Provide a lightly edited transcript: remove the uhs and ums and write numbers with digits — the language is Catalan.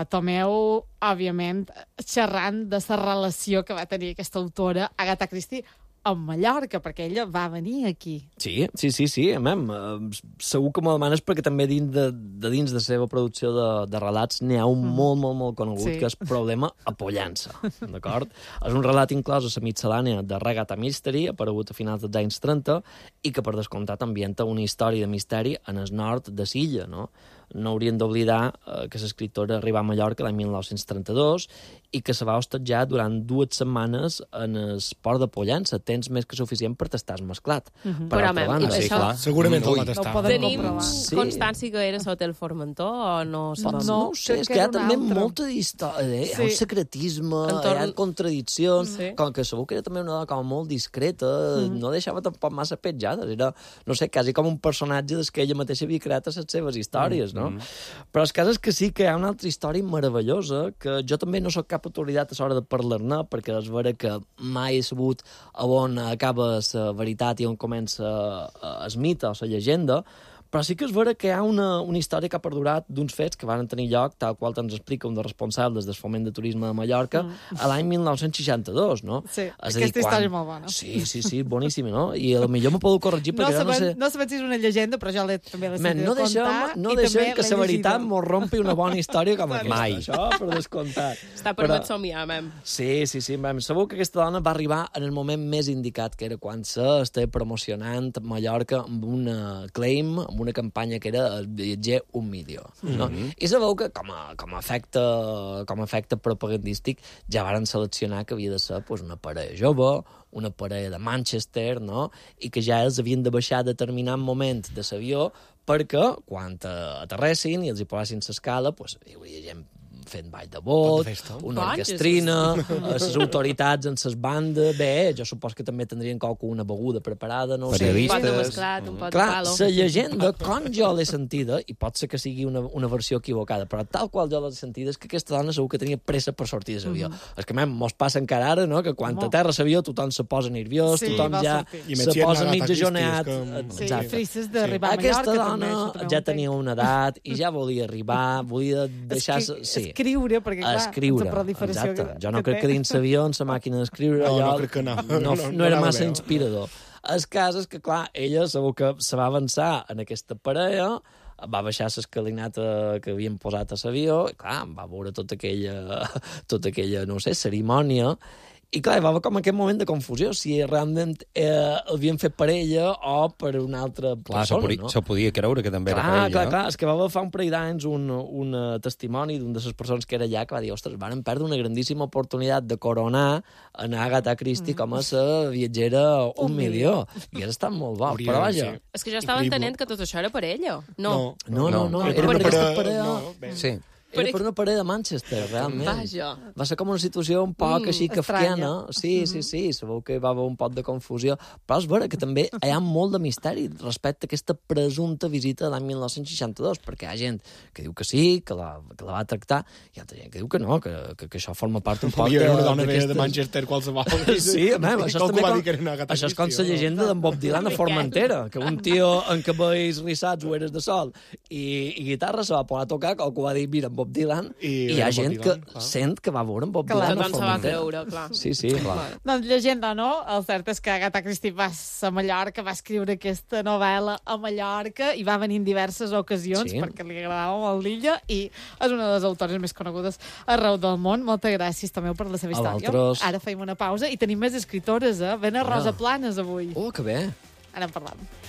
Tomeu, òbviament, xerrant de la relació que va tenir aquesta autora, Agatha Christie, amb Mallorca, perquè ella va venir aquí. Sí. Segur que m'ho demanes perquè també dins de la seva producció de relats n'hi ha un molt conegut, que és Problema a Pollença, d'acord? És un relat inclòs a la miscel·lània de Agatha Mystery, aparegut a finals dels anys 30, i que, per descomptat, ambienta una història de misteri en el nord de l'illa, no? No hauríem d'oblidar que l'escriptora arribà a Mallorca l'any 1932 i que se va hostatjar durant 2 setmanes en el port de Pollença, temps més que suficient per tastar mesclat. Però, segurament el va tastar. Tenim constància que era sota el Formentor o no sabem? No ho sé, és que hi ha també molta història, hi ha un secretisme, hi ha contradiccions, com que segur que era també una dona com molt discreta, no deixava tampoc massa petjades, era, no sé, quasi com un personatge des que ella mateixa havia creat a les seves històries, no? Però el cas és que sí que hi ha una altra història meravellosa, que jo també no sóc cap autoritat a l'hora de parlar-ne, perquè és vera que mai he sabut a on acaba la veritat i on comença el mite o la llegenda, però sí que és vera que hi ha una història que ha perdurat d'uns fets que van tenir lloc, tal qual ens explica un dels responsables del Foment de Turisme de Mallorca, a l'any 1962, no? Sí, aquesta història és molt bona. Sí, boníssima, no? I potser m'ho podeu corregir perquè jo no sé... No sabem si és una llegenda, però jo també l'he sentit contar. No deixem que la veritat mos rompi una bona història com aquesta. Mai. Això, per descomptat. Està permet somiar, mem. Sí, mem. Segur que aquesta dona va arribar en el moment més indicat, que era quan s'estava promocionant Mallorca amb una claim, amb una campanya que era el viatger un milió. No? I sabeu que com a efecte propagandístic ja varen seleccionar que havia de ser una parella jove, una parella de Manchester, no? I que ja els havien de baixar a determinat moment de l'avió perquè quan aterressin i els hi posessin l'escala, hi hauria gent fent ball de bot, una orquestrina, les autoritats en ses bandes, bé, jo supos que també tindrien una beguda preparada, no ho sé. Un pot de mesclat, un pot de palo. Clar, la llegenda, com jo l'he sentida, i pot ser que sigui una versió equivocada, però tal qual jo l'he sentida és que aquesta dona segur que tenia pressa per sortir de l'avió. És que mos passa encara ara, no?, que quan aterra l'avió tothom se posa nerviós, tothom ja se posa mig ajoneat. Aquesta dona ja tenia una edat i ja volia arribar, volia deixar... Escriure, perquè clar, escriure, exacte. Jo no crec que dins l'avió, en la màquina d'escriure, no era massa inspirador. El cas és que, clar, ella segur que se va avançar en aquesta parella, va baixar l'escalinata que havien posat a l'avió, i clar, va veure tota aquella, no sé, cerimònia, i clar, va haver com aquest moment de confusió, si realment l'havien fet per ella o per una altra persona, no? Se podia creure que també era per ella. Clar, és que va haver fa un parell d'anys un testimoni d'una de les persones que era allà que va dir, ostres, varen perdre una grandíssima oportunitat de coronar en Agatha Christie com a la viatgera un milió. I ha estat molt bo, però vaja. És que jo estava entenent que tot això era per ella. No, era per aquesta parella. Sí. Era per una parella de Manchester, realment. Vaja. Va ser com una situació un poc així kafkiana. Sí, sabeu que va haver un poc de confusió. Però és vera que també hi ha molt de misteri respecte a aquesta presumpta visita de l'any 1962, perquè hi ha gent que diu que sí, que la va tractar, i altra gent que diu que no, que això forma part un poc de... Una dona de Manchester qualsevol. Sí, això és com la llegenda d'en Bob Dylan a Formentera, que un tio en cabells rissats o eres de sol i guitarra se va posar a tocar, que va dir, mira, Bob Dylan, i hi ha gent que sent que va veure en Bob Dylan a Formentera. Creure, clar. Sí, clar. Doncs llegenda, no? El cert és que Agatha Christie va a Mallorca, va escriure aquesta novel·la a Mallorca i va venir en diverses ocasions perquè li agradava molt l'illa i és una de les autores més conegudes arreu del món. Moltes gràcies també per la seva història. Ara feim una pausa i tenim més escritores, Ven a Rosa Planes avui. Oh, que bé. Ara en parlam.